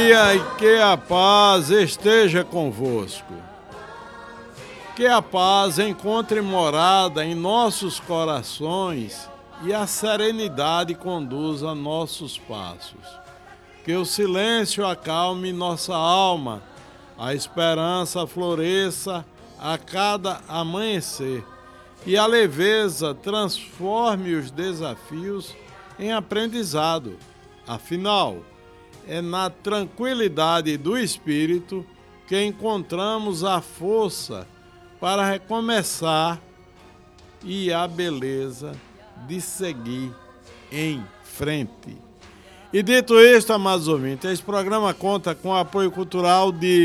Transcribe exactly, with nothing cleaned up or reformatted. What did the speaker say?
dia e que a paz esteja convosco. Que a paz encontre morada em nossos corações e a serenidade conduza nossos passos. Que o silêncio acalme nossa alma, a esperança floresça a cada amanhecer e a leveza transforme os desafios em aprendizado. Afinal, é na tranquilidade do espírito que encontramos a força para recomeçar e a beleza de seguir em frente. E dito isto, amados ouvintes, esse programa conta com o apoio cultural de